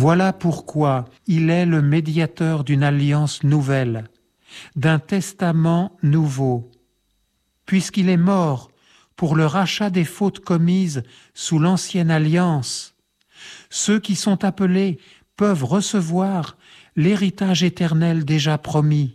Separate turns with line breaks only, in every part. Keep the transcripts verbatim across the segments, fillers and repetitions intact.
Voilà pourquoi il est le médiateur d'une alliance nouvelle, d'un testament nouveau, puisqu'il est mort pour le rachat des fautes commises sous l'ancienne alliance. Ceux qui sont appelés peuvent recevoir l'héritage éternel déjà promis.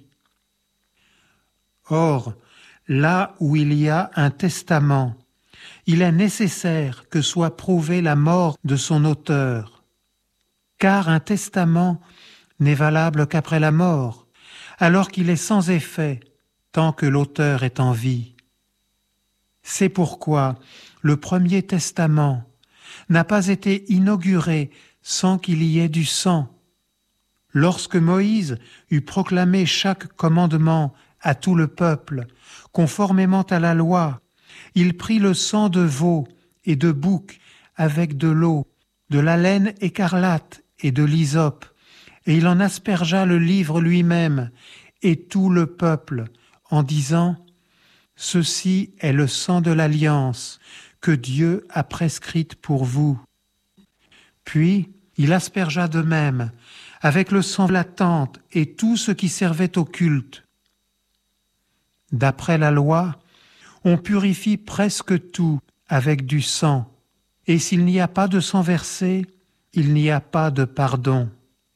Or, là où il y a un testament, il est nécessaire que soit prouvée la mort de son auteur, car un testament n'est valable qu'après la mort, alors qu'il est sans effet tant que l'auteur est en vie. C'est pourquoi le premier testament n'a pas été inauguré sans qu'il y ait du sang. Lorsque Moïse eut proclamé chaque commandement à tout le peuple, conformément à la loi, il prit le sang de veau et de bouc avec de l'eau, de la laine écarlate et de l'hysope, et il en aspergea le livre lui-même et tout le peuple, en disant « Ceci est le sang de l'alliance que Dieu a prescrite pour vous. » Puis il aspergea de même avec le sang de la tente et tout ce qui servait au culte. D'après la loi, on purifie presque tout avec du sang, et s'il n'y a pas de sang versé, il n'y a pas de pardon.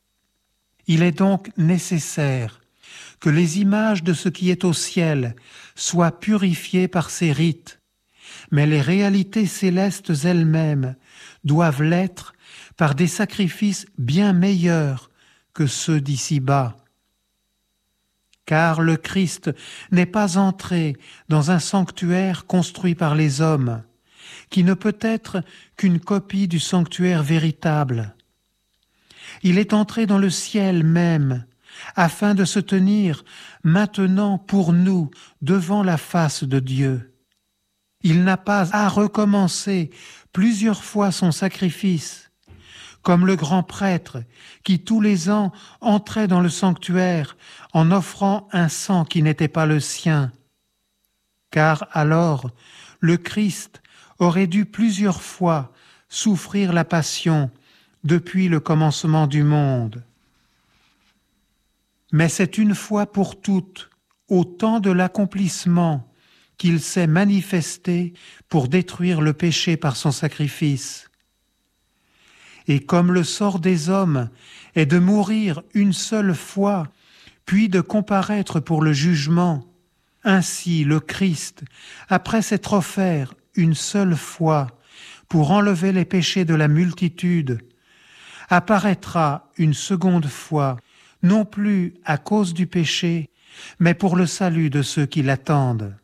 Il est donc nécessaire que les images de ce qui est au ciel soient purifiées par ces rites, mais les réalités célestes elles-mêmes doivent l'être par des sacrifices bien meilleurs que ceux d'ici-bas. Car le Christ n'est pas entré dans un sanctuaire construit par les hommes, qui ne peut être qu'une copie du sanctuaire véritable. Il est entré dans le ciel même, afin de se tenir maintenant pour nous devant la face de Dieu. Il n'a pas à recommencer plusieurs fois son sacrifice, comme le grand prêtre qui tous les ans entrait dans le sanctuaire en offrant un sang qui n'était pas le sien. Car alors, le Christ aurait dû plusieurs fois souffrir la passion depuis le commencement du monde. Mais c'est une fois pour toutes, au temps de l'accomplissement, qu'il s'est manifesté pour détruire le péché par son sacrifice. Et comme le sort des hommes est de mourir une seule fois, puis de comparaître pour le jugement, ainsi le Christ, après s'être offert une seule fois pour enlever les péchés de la multitude, apparaîtra une seconde fois, non plus à cause du péché, mais pour le salut de ceux qui l'attendent.